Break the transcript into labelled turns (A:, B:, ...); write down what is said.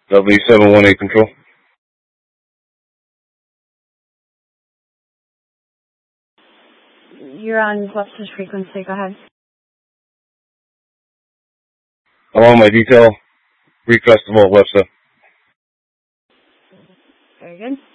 A: W718 Control.
B: You're on Webster's frequency. Go ahead.
A: I want my detail requestable at Webster.
B: Very good.